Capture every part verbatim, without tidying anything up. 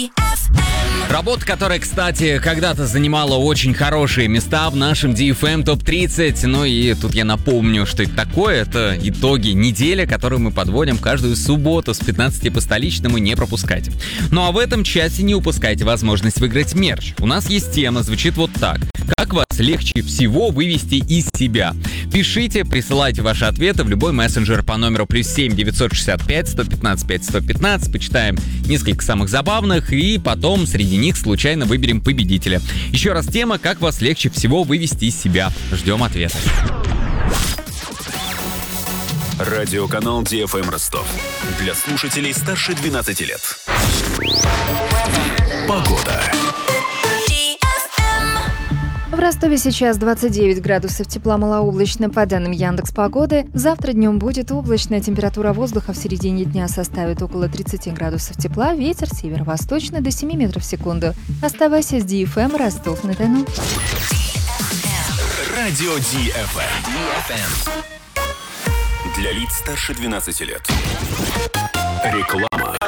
Работа, которая, кстати, когда-то занимала очень хорошие места в нашем ди эф эм топ тридцать. Ну и тут я напомню, что это такое. Это итоги недели, которые мы подводим каждую субботу с пятнадцати по столичному, не пропускайте. Ну а в этом часе не упускайте возможность выиграть мерч. У нас есть тема, звучит вот так. Как вас легче всего вывести из себя? Пишите, присылайте ваши ответы в любой мессенджер по номеру плюс семь девятьсот шестьдесят пять сто пятнадцать пять сто пятнадцать. Почитаем несколько самых забавных и потом среди них случайно выберем победителя. Еще раз тема, как вас легче всего вывести из себя. Ждем ответа. Радиоканал ди эф эм Ростов. Для слушателей старше двенадцати лет. Погода. В Ростове сейчас двадцать девять градусов тепла, малооблачно. По данным Яндекс.Погоды, завтра днем будет облачно. Температура воздуха в середине дня составит около тридцать градусов тепла. Ветер северо-восточный до семи метров в секунду. Оставайся с ди эф эм Ростов-на-Дону. Радио ди эф эм. Для лиц старше двенадцати лет. Реклама.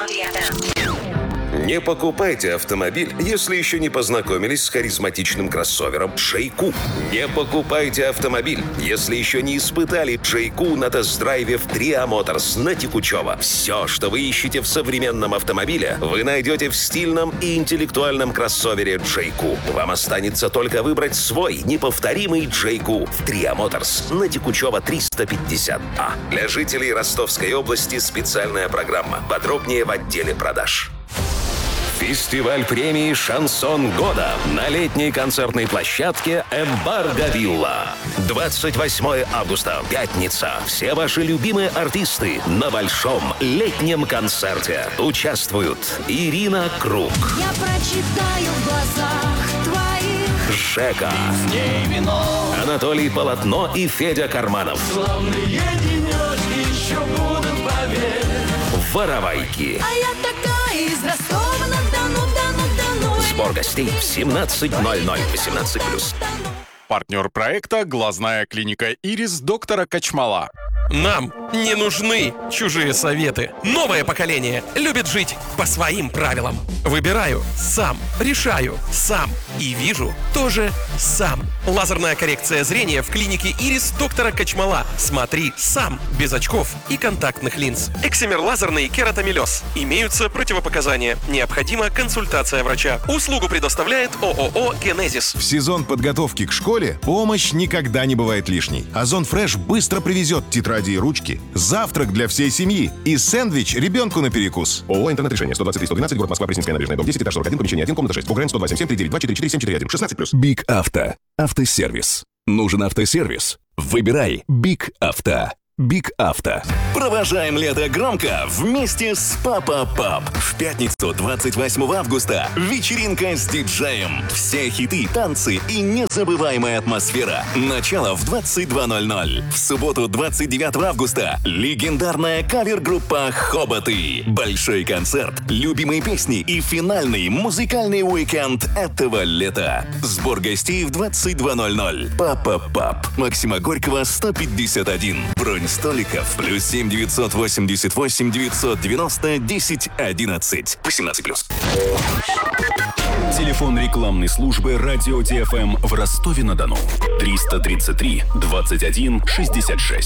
Не покупайте автомобиль, если еще не познакомились с харизматичным кроссовером Джейку. Не покупайте автомобиль, если еще не испытали Джейку на тест-драйве в Триа Моторс на Текучево. Все, что вы ищете в современном автомобиле, вы найдете в стильном и интеллектуальном кроссовере Джейку. Вам останется только выбрать свой неповторимый Джейку в Триа Моторс на Текучево триста пятьдесят А. Для жителей Ростовской области специальная программа. Подробнее в отделе продаж. Фестиваль премии «Шансон года» на летней концертной площадке «Эмбарго Вилла». двадцать восьмого августа, пятница. Все ваши любимые артисты на большом летнем концерте. Участвуют Ирина Круг. Я прочитаю в глазах твоих. Жека. Анатолий Полотно и Федя Карманов. Славные денечки еще будут, поверь. Воровайки. А я такая из Ростова-на-Дону, Дону-Дону. Сбор гостей в семнадцать ноль ноль, восемнадцать плюс. Партнер проекта — глазная клиника «Ирис» доктора Качмала. Нам не нужны чужие советы. Новое поколение любит жить по своим правилам. Выбираю сам, решаю сам и вижу тоже сам. Лазерная коррекция зрения в клинике «Ирис» доктора Качмала. Смотри сам, без очков и контактных линз. Эксимер лазерный и кератомелез. Имеются противопоказания. Необходима консультация врача. Услугу предоставляет ООО «Генезис». В сезон подготовки к школе помощь никогда не бывает лишней. Озон Фреш быстро привезет тетради и ручки, завтрак для всей семьи и сэндвич ребенку на перекус. ООО «Интернет-решение». сто двадцать три сто двенадцать, город Москва, Пресненская набережная, дом десять, этаж сорок один, помещение один, комната шесть. Бугрен сто два семь семь три девять два четыре четыре семь четыре один. шестнадцать плюс. Биг Авто. Автосервис. Нужен автосервис? Выбирай Биг Авто. Биг Авто. Провожаем лето громко вместе с Папа Пап. В пятницу, двадцать восьмого августа, вечеринка с диджеем. Все хиты, танцы и незабываемая атмосфера. Начало в двадцать два ноль ноль. В субботу, двадцать девятого августа, легендарная кавер-группа «Хоботы». Большой концерт, любимые песни и финальный музыкальный уикенд этого лета. Сбор гостей в двадцать два ноль ноль. Папа Пап. Максима Горького, сто пятьдесят один. Бронь столиков плюс семь девятьсот восемьдесят восемь девятьсот девяносто десять одиннадцать. восемнадцать плюс. Телефон рекламной службы «Радио ди эф эм» в Ростове-на-Дону. триста тридцать три двадцать один шестьдесят шесть.